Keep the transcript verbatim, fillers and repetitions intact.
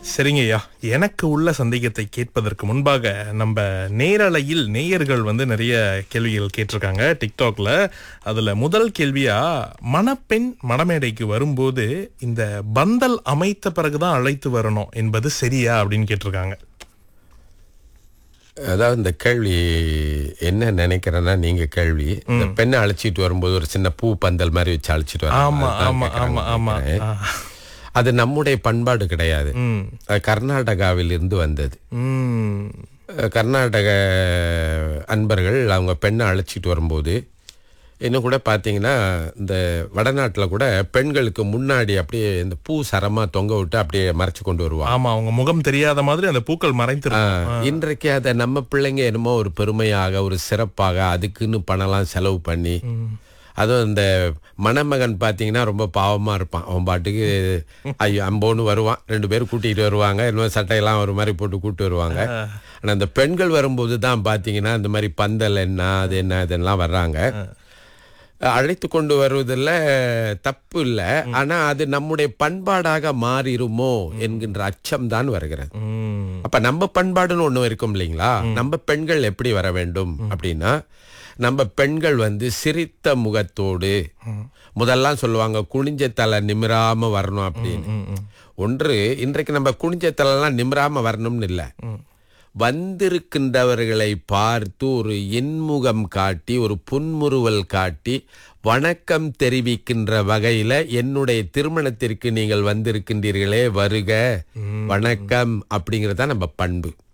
சரிங்க ஐயா, எனக்கு உள்ள சந்தேகத்தை கேட்பதற்கு முன்பாக நம்ம நேரலையில் நேயர்கள் வந்து நிறைய கேள்விகள் கேட்டிருக்காங்க டிக்டாக்ல. அதுல முதல் கேள்வியா, மணப்பெண் மணமேடைக்கு வரும்போது இந்த பந்தல் அமைத்த பிறகுதான் அழைத்து வரணும் என்பது சரியா அப்படின்னு கேட்டிருக்காங்க. அதாவது இந்த கேள்வி என்ன நினைக்கிறேன்னா, நீங்க கேள்வி இந்த பெண்ணை அழைச்சிட்டு வரும்போது ஒரு சின்ன பூ பந்தல் மாதிரி வச்சு அழைச்சிட்டு ஆமா ஆமா ஆமா ஆமா வர அது நம்முடைய பண்பாடு கிடையாது. அது கர்நாடகாவில் இருந்து வந்தது. கர்நாடக அன்பர்கள் அவங்க பெண்ணை அழைச்சிட்டு வரும்போது இன்னும் கூட பார்த்தீங்கன்னா, இந்த வடநாட்டில் கூட பெண்களுக்கு முன்னாடி அப்படியே இந்த பூ சரமா தொங்க விட்டு அப்படியே மறைச்சு கொண்டு வருவாங்க. ஆமா, அவங்க முகம் தெரியாத மாதிரி அந்த பூக்கள் மறைந்திருக்கும். இன்றைக்கு அதை நம்ம பிள்ளைங்க என்னமோ ஒரு பெருமையாக ஒரு சிறப்பாக அதுக்குன்னு பணம்லாம் செலவு பண்ணி, அதுவும் இந்த மணமகன் பார்த்தீங்கன்னா ரொம்ப பாவமாக இருப்பான். அவன் பாட்டுக்கு ஐயோ அம்போன்னு வருவான், ரெண்டு பேரும் கூட்டிகிட்டு வருவாங்க, இன்னும் சட்டையெல்லாம் ஒரு மாதிரி போட்டு கூப்பிட்டு வருவாங்க. ஆனால் அந்த பெண்கள் வரும்போது தான் பார்த்தீங்கன்னா இந்த மாதிரி பந்தல் என்ன அது என்ன இதெல்லாம் வர்றாங்க. அழைத்து கொண்டு வருவதில் தப்பு இல்லை, ஆனால் அது நம்முடைய பண்பாடாக மாறிடுமோ என்கின்ற அச்சம் தான் வருகிறது. அப்போ நம்ம பண்பாடுன்னு ஒன்று இருக்கும் இல்லைங்களா, நம்ம பெண்கள் எப்படி வர வேண்டும் அப்படின்னா, நம்ம பெண்கள் வந்து சிரித்த முகத்தோடு, முதல்லாம் சொல்லுவாங்க குனிஞ்ச தலை நிமிராம வரணும் அப்படின்னு. ஒன்று, இன்றைக்கு நம்ம குனிஞ்ச தலைலாம் நிமிராம வரணும்னு இல்லை, வந்திருக்கின்றவர்களை பார்த்து ஒரு இன்முகம் காட்டி ஒரு புன்முறுவல் காட்டி வணக்கம் தெரிவிக்கின்ற வகையில, என்னுடைய திருமணத்திற்கு நீங்கள் வந்திருக்கின்றீர்களே, வருக வணக்கம் அப்படிங்கறத நம்ம பண்பு.